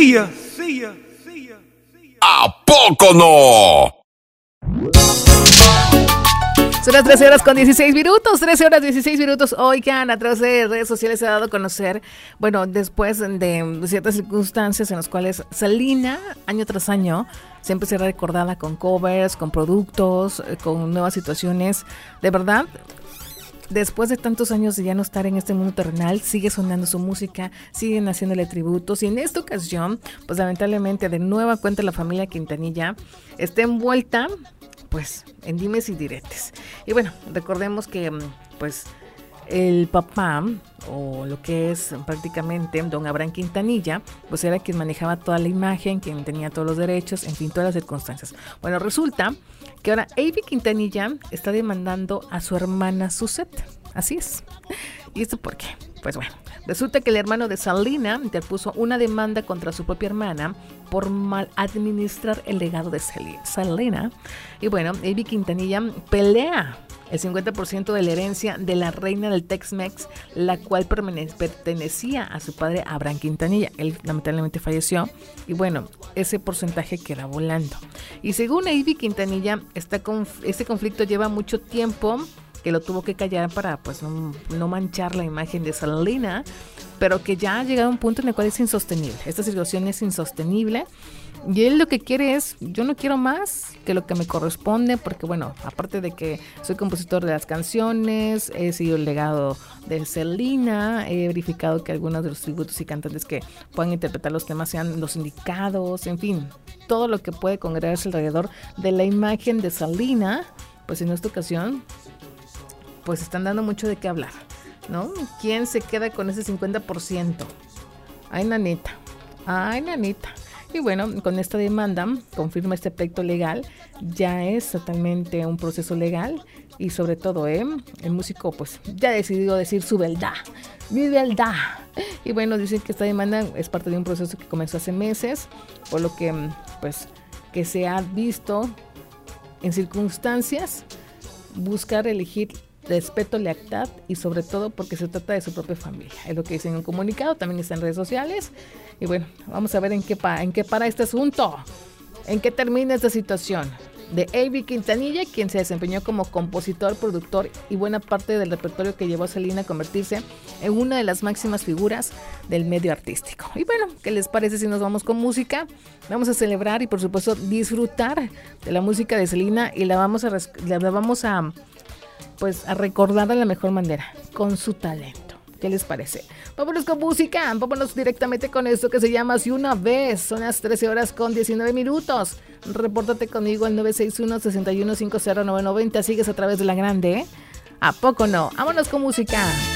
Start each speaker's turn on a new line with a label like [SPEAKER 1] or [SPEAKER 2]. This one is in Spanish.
[SPEAKER 1] ¿A poco no?
[SPEAKER 2] Son las 13 horas con 16 minutos, 13 horas 16 minutos. Oigan, a través de redes sociales se ha dado a conocer, bueno, después de ciertas circunstancias en las cuales Selena, año tras año, siempre será recordada con covers, con productos, con nuevas situaciones. De verdad, después de tantos años de ya no estar en este mundo terrenal, sigue sonando su música, siguen haciéndole tributos. Y en esta ocasión, pues lamentablemente, de nueva cuenta la familia Quintanilla está envuelta, pues, en dimes y diretes. Y bueno, recordemos que, pues, el papá, o lo que es prácticamente don Abraham Quintanilla, pues era quien manejaba toda la imagen, quien tenía todos los derechos, en fin, todas las circunstancias. Bueno, resulta que ahora Ivy Quintanilla está demandando a su hermana Suzette. Así es. ¿Y esto por qué? Pues bueno, resulta que el hermano de Selena interpuso una demanda contra su propia hermana por mal administrar el legado de Selena. Y bueno, Ivy Quintanilla pelea el 50% de la herencia de la reina del Tex-Mex, la cual pertenecía a su padre Abraham Quintanilla. Él lamentablemente falleció y bueno, ese porcentaje queda volando. Y según Ivy Quintanilla, este conflicto lleva mucho tiempo, que lo tuvo que callar para pues no manchar la imagen de Selena, pero que ya ha llegado a un punto en el cual es insostenible. Esta situación es insostenible y él lo que quiere es, yo no quiero más que lo que me corresponde, porque bueno, aparte de que soy compositor de las canciones, he seguido el legado de Selena, he verificado que algunos de los tributos y cantantes que puedan interpretar los temas sean los indicados, en fin, todo lo que puede congregarse alrededor de la imagen de Selena, pues en esta ocasión pues están dando mucho de qué hablar, ¿no? ¿Quién se queda con ese 50%? Ay, nanita. Y bueno, con esta demanda, confirma este pleito legal, ya es totalmente un proceso legal y sobre todo, el músico pues ya ha decidido decir su verdad, mi verdad. Y bueno, dicen que esta demanda es parte de un proceso que comenzó hace meses, por lo que pues que se ha visto en circunstancias buscar elegir respeto, lealtad y sobre todo porque se trata de su propia familia. Es lo que dicen en un comunicado, también está en redes sociales. Y bueno, vamos a ver en qué para este asunto, en qué termina esta situación de Ivy Quintanilla, quien se desempeñó como compositor, productor y buena parte del repertorio que llevó a Selena a convertirse en una de las máximas figuras del medio artístico. Y bueno, ¿qué les parece si nos vamos con música? Vamos a celebrar y por supuesto disfrutar de la música de Selena y la vamos a pues a recordar de la mejor manera, con su talento. ¿Qué les parece? Vámonos con música, vámonos directamente con esto que se llama Así Una Vez. Son las 13 horas con 19 minutos. Repórtate conmigo al 961-6150-990. Sigues a través de la grande, ¿eh? ¿A poco no? Vámonos con música.